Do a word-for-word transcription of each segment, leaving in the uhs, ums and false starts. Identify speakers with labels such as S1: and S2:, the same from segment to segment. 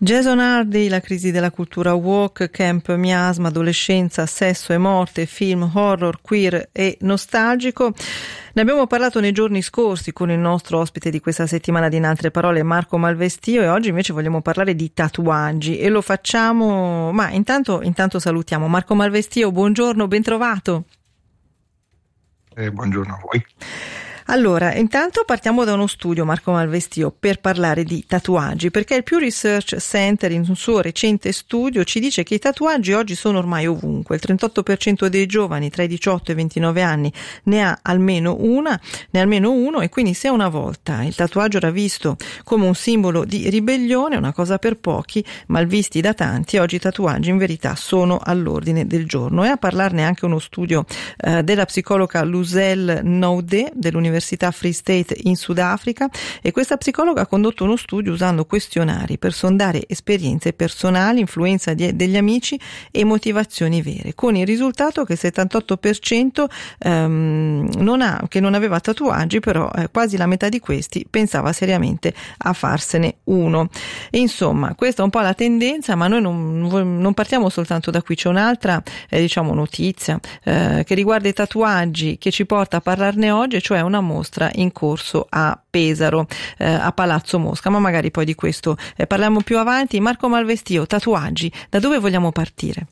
S1: Jason Hardy, la crisi della cultura woke, camp, miasma, adolescenza, sesso e morte, film horror, queer e nostalgico. Ne abbiamo parlato nei giorni scorsi con il nostro ospite di questa settimana di In Altre Parole, Marco Malvestio, e oggi invece vogliamo parlare di tatuaggi e lo facciamo, ma intanto, intanto salutiamo Marco Malvestio, buongiorno, ben trovato.
S2: Eh, buongiorno a voi.
S1: Allora, intanto partiamo da uno studio, Marco Malvestio, per parlare di tatuaggi, perché il Pew Research Center in un suo recente studio ci dice che i tatuaggi oggi sono ormai ovunque. Il trentotto per cento dei giovani tra i diciotto e i ventinove anni ne ha almeno una, ne ha almeno uno, e quindi se una volta il tatuaggio era visto come un simbolo di ribellione, una cosa per pochi, malvisti da tanti, oggi i tatuaggi in verità sono all'ordine del giorno. E a parlarne anche uno studio eh, della psicologa Luzel Noude dell'Università Università Free State in Sudafrica, e questa psicologa ha condotto uno studio usando questionari per sondare esperienze personali, influenza di, degli amici e motivazioni vere, con il risultato che il settantotto per cento ehm, non ha, che non aveva tatuaggi, però eh, quasi la metà di questi pensava seriamente a farsene uno. E insomma, questa è un po' la tendenza, ma noi non, non partiamo soltanto da qui, c'è un'altra eh, diciamo notizia eh, che riguarda i tatuaggi che ci porta a parlarne oggi, cioè una mostra in corso a Pesaro, eh, a Palazzo Mosca, ma magari poi di questo eh, parliamo più avanti. Marco Malvestio, tatuaggi, da dove vogliamo partire?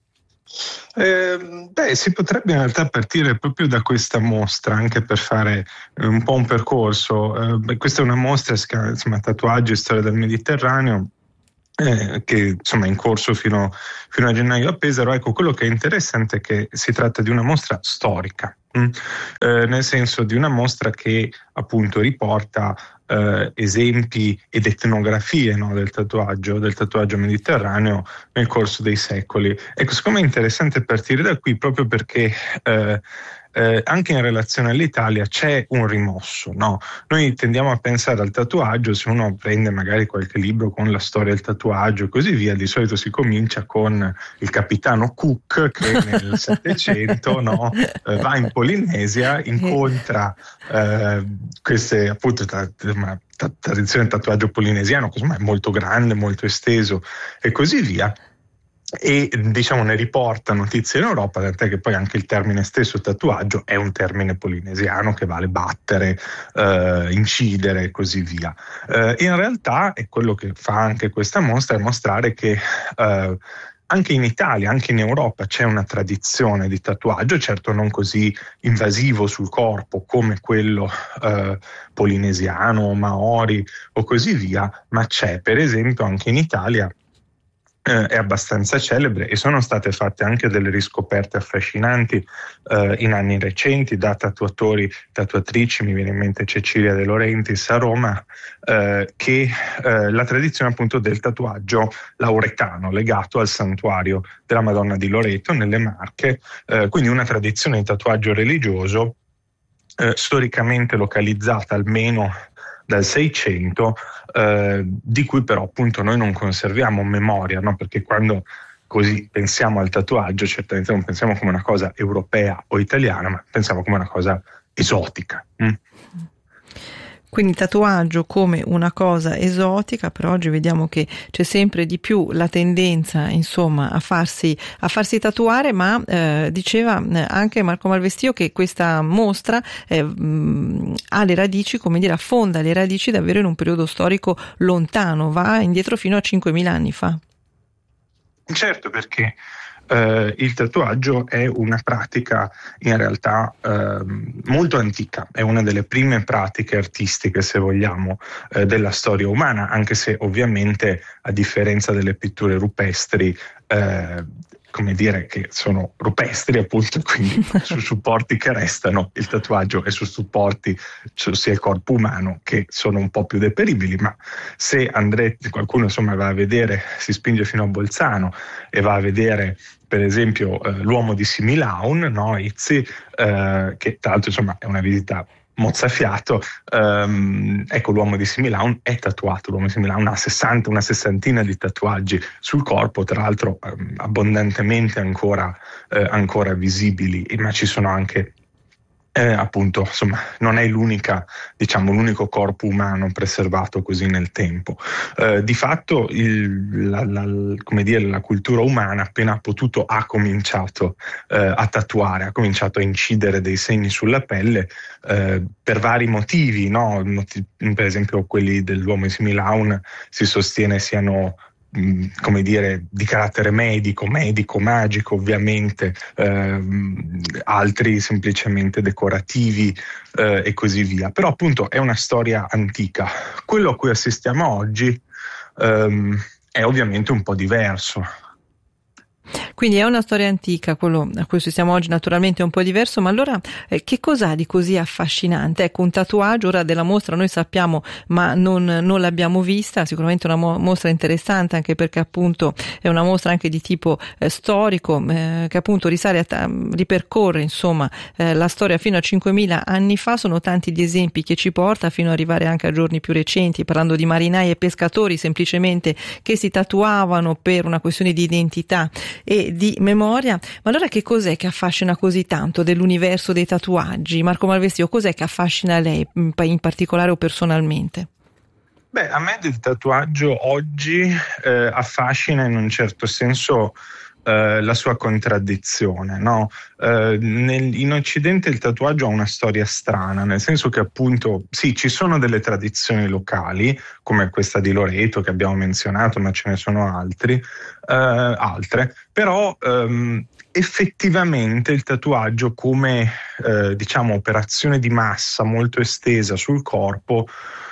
S2: Eh, beh, si potrebbe in realtà partire proprio da questa mostra, anche per fare eh, un po' un percorso. Eh, beh, questa è una mostra, si chiama, insomma, Tatuaggi e Storia del Mediterraneo, Eh, che insomma è in corso fino, fino a gennaio a Pesaro. Ecco, quello che è interessante è che si tratta di una mostra storica, mh? Eh, nel senso di una mostra che appunto riporta eh, esempi ed etnografie, no, del tatuaggio, del tatuaggio mediterraneo nel corso dei secoli. Ecco, secondo me è interessante partire da qui proprio perché eh, Eh, anche in relazione all'Italia c'è un rimosso, no? Noi tendiamo a pensare al tatuaggio, se uno prende magari qualche libro con la storia del tatuaggio e così via, di solito si comincia con il capitano Cook che nel Settecento no, eh, va in Polinesia, incontra eh, queste appunto tra, tra, tra, tradizione del tatuaggio polinesiano, che insomma è molto grande, molto esteso e così via. E diciamo ne riporta notizie in Europa, tant'è che poi anche il termine stesso tatuaggio è un termine polinesiano che vale battere, eh, incidere e così via. Eh, in realtà è quello che fa anche questa mostra, è mostrare che eh, anche in Italia, anche in Europa c'è una tradizione di tatuaggio, certo non così invasivo sul corpo come quello eh, polinesiano, maori o così via, ma c'è per esempio anche in Italia. Eh, è abbastanza celebre e sono state fatte anche delle riscoperte affascinanti eh, in anni recenti da tatuatori, tatuatrici, mi viene in mente Cecilia De Laurentiis a Roma, eh, che eh, la tradizione appunto del tatuaggio lauretano legato al santuario della Madonna di Loreto nelle Marche, eh, quindi una tradizione di tatuaggio religioso eh, storicamente localizzata almeno dal Seicento, eh, di cui però appunto noi non conserviamo memoria, no? Perché quando così pensiamo al tatuaggio certamente non pensiamo come una cosa europea o italiana, ma pensiamo come una cosa esotica. Mm?
S1: Quindi tatuaggio come una cosa esotica, però oggi vediamo che c'è sempre di più la tendenza, insomma, a farsi, a farsi tatuare, ma eh, diceva anche Marco Malvestio che questa mostra eh, mh, ha le radici, come dire, affonda le radici davvero in un periodo storico lontano, va indietro fino a cinquemila anni fa.
S2: Certo, perché Uh, il tatuaggio è una pratica in realtà uh, molto antica, è una delle prime pratiche artistiche, se vogliamo, uh, della storia umana, anche se ovviamente a differenza delle pitture rupestri, uh, come dire, che sono rupestri appunto, quindi su supporti che restano, il tatuaggio è su supporti sia il corpo umano che sono un po' più deperibili, ma se andrete, qualcuno insomma va a vedere, si spinge fino a Bolzano e va a vedere per esempio eh, l'uomo di Similaun, no, Izzi, eh, che tra l'altro insomma è una visita mozzafiato, ehm, ecco, l'uomo di Similaun è tatuato, l'uomo di Similaun ha sessanta, una sessantina di tatuaggi sul corpo, tra l'altro ehm, abbondantemente ancora, eh, ancora visibili, ma ci sono anche Eh, appunto, insomma, non è l'unica, diciamo, l'unico corpo umano preservato così nel tempo. Eh, di fatto, il, la, la, come dire, la cultura umana appena ha potuto ha cominciato eh, a tatuare, ha cominciato a incidere dei segni sulla pelle eh, per vari motivi, no? Per esempio, quelli dell'Homo similaun si sostiene siano, come dire, di carattere medico, medico, magico ovviamente, ehm, altri semplicemente decorativi eh, e così via. Però appunto è una storia antica. Quello a cui assistiamo oggi ehm, è ovviamente un po' diverso.
S1: Quindi è una storia antica, quello a cui siamo oggi naturalmente è un po' diverso, ma allora eh, che cos'ha di così affascinante? Ecco, un tatuaggio, ora della mostra noi sappiamo, ma non, non l'abbiamo vista, sicuramente una mo- mostra interessante, anche perché appunto è una mostra anche di tipo eh, storico, eh, che appunto risale a ta- ripercorre insomma eh, la storia fino a cinquemila anni fa. Sono tanti gli esempi che ci porta fino ad arrivare anche a giorni più recenti, parlando di marinai e pescatori semplicemente che si tatuavano per una questione di identità e di memoria. Ma allora che cos'è che affascina così tanto dell'universo dei tatuaggi? Marco Malvestio, cos'è che affascina lei in particolare o personalmente?
S2: Beh, a me del tatuaggio oggi eh, affascina in un certo senso eh, la sua contraddizione, no? Eh, nel, in Occidente il tatuaggio ha una storia strana, nel senso che appunto sì, ci sono delle tradizioni locali, come questa di Loreto che abbiamo menzionato, ma ce ne sono altri, eh, altre, però ehm, effettivamente il tatuaggio come eh, diciamo operazione di massa molto estesa sul corpo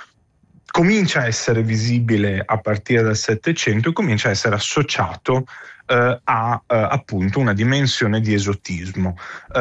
S2: comincia a essere visibile a partire dal Settecento e comincia a essere associato eh, a eh, appunto una dimensione di esotismo.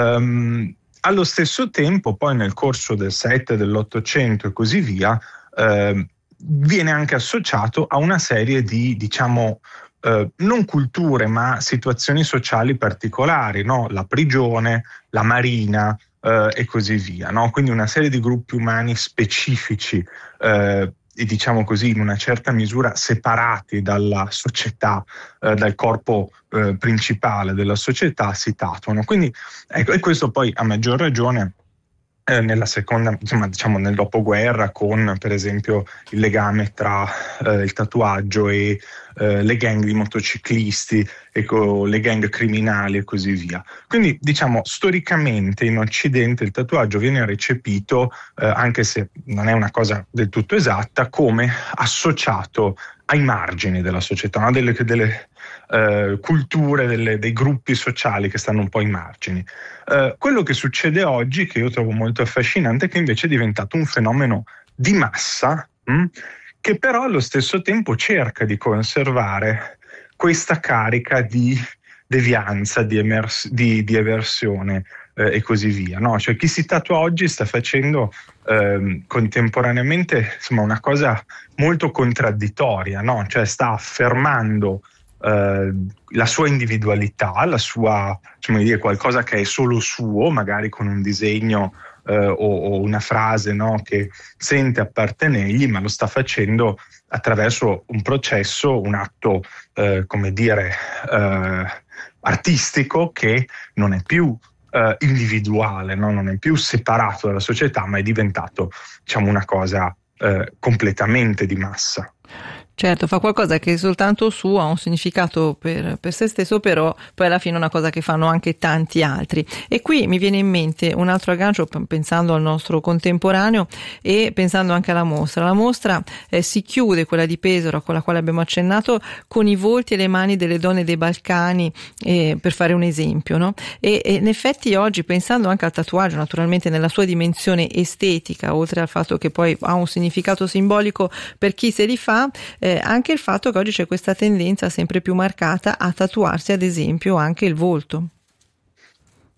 S2: Um, allo stesso tempo, poi nel corso del Sette, dell'Ottocento e così via, eh, viene anche associato a una serie di, diciamo, eh, non culture, ma situazioni sociali particolari, no? La prigione, la marina, Uh, e così via, no? Quindi una serie di gruppi umani specifici uh, e diciamo così in una certa misura separati dalla società, uh, dal corpo uh, principale della società si tatuano. Quindi ecco, e questo poi a maggior ragione eh, nella seconda, insomma, diciamo nel dopoguerra, con per esempio il legame tra eh, il tatuaggio e eh, le gang di motociclisti e con le gang criminali e così via. Quindi diciamo storicamente in Occidente il tatuaggio viene recepito, eh, anche se non è una cosa del tutto esatta, come associato ai margini della società, no? delle, delle uh, culture, delle, dei gruppi sociali che stanno un po' ai margini. Uh, quello che succede oggi, che io trovo molto affascinante, è che invece è diventato un fenomeno di massa, mh, che però allo stesso tempo cerca di conservare questa carica di devianza, di, emers- di, di eversione eh, e così via. No? Cioè, chi si tatua oggi sta facendo eh, contemporaneamente insomma, una cosa molto contraddittoria, no? Cioè sta affermando eh, la sua individualità, la sua, insomma, dire, qualcosa che è solo suo, magari con un disegno eh, o, o una frase, no? Che sente appartenergli, ma lo sta facendo attraverso un processo, un atto, eh, come dire, eh, artistico che non è più eh, individuale, no? Non è più separato dalla società, ma è diventato, diciamo, una cosa eh, completamente di massa.
S1: Certo, fa qualcosa che è soltanto suo, ha un significato per, per se stesso, però poi alla fine è una cosa che fanno anche tanti altri. E qui mi viene in mente un altro aggancio pensando al nostro contemporaneo e pensando anche alla mostra. La mostra eh, si chiude, quella di Pesaro, con la quale abbiamo accennato, con i volti e le mani delle donne dei Balcani, eh, per fare un esempio, no? E, e in effetti oggi, pensando anche al tatuaggio, naturalmente nella sua dimensione estetica, oltre al fatto che poi ha un significato simbolico per chi se li fa, Eh, anche il fatto che oggi c'è questa tendenza sempre più marcata a tatuarsi ad esempio anche il volto.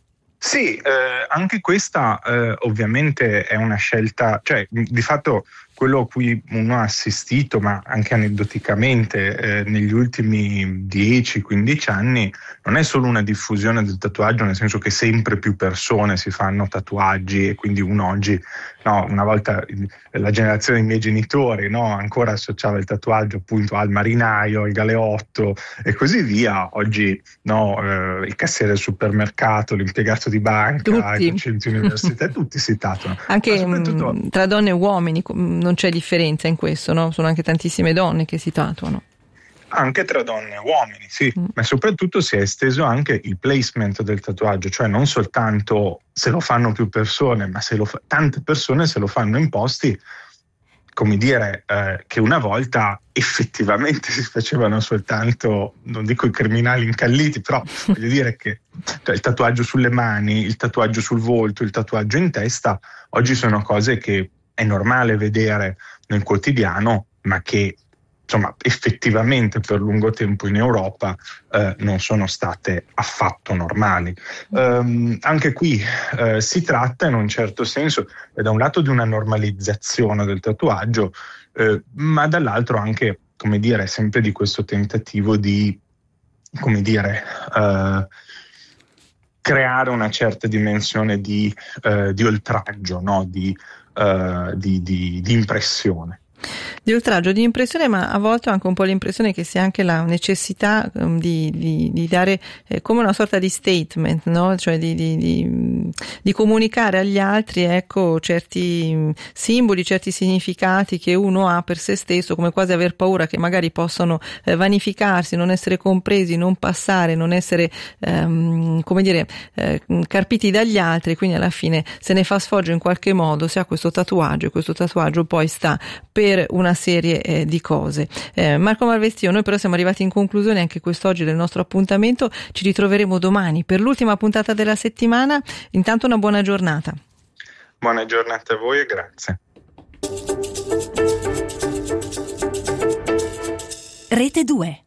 S2: Sì, eh, anche questa eh, ovviamente è una scelta, cioè di fatto quello a cui uno ha assistito, ma anche aneddoticamente, eh, negli ultimi dieci quindici anni, non è solo una diffusione del tatuaggio, nel senso che sempre più persone si fanno tatuaggi, e quindi uno oggi, no, una volta la generazione dei miei genitori, no, ancora associava il tatuaggio appunto al marinaio, al galeotto e così via. Oggi, no, eh, il cassiere del supermercato, l'impiegato di banca, i docenti università, tutti si tatuano.
S1: Anche soprattutto mh, tra donne e uomini non c'è differenza in questo, no? Sono anche tantissime donne che si tatuano.
S2: Anche tra donne e uomini, sì, mm. ma soprattutto si è esteso anche il placement del tatuaggio, cioè non soltanto se lo fanno più persone, ma se lo fa- tante persone se lo fanno in posti, come dire, eh, che una volta effettivamente si facevano soltanto, non dico i criminali incalliti, però voglio dire che cioè, il tatuaggio sulle mani, il tatuaggio sul volto, il tatuaggio in testa, oggi sono cose che è normale vedere nel quotidiano, ma che insomma effettivamente per lungo tempo in Europa eh, non sono state affatto normali. Um, anche qui eh, si tratta in un certo senso eh, da un lato di una normalizzazione del tatuaggio, eh, ma dall'altro anche, come dire, sempre di questo tentativo di, come dire, eh, creare una certa dimensione di, eh, di oltraggio, no? di, eh, di, di, di impressione.
S1: Di oltraggio, di impressione, ma a volte ho anche un po' l'impressione che sia anche la necessità um, di, di, di dare eh, come una sorta di statement, no? Cioè di, di, di, di comunicare agli altri, ecco, certi simboli, certi significati che uno ha per se stesso, come quasi aver paura che magari possano eh, vanificarsi, non essere compresi, non passare, non essere, ehm, come dire, eh, carpiti dagli altri, quindi alla fine se ne fa sfoggio in qualche modo, si ha questo tatuaggio, e questo tatuaggio poi sta per una serie eh, di cose. Eh, Marco Malvestio, noi però siamo arrivati in conclusione anche quest'oggi del nostro appuntamento, ci ritroveremo domani per l'ultima puntata della settimana. Intanto una buona giornata.
S2: Buona giornata a voi e grazie.
S3: Rete due.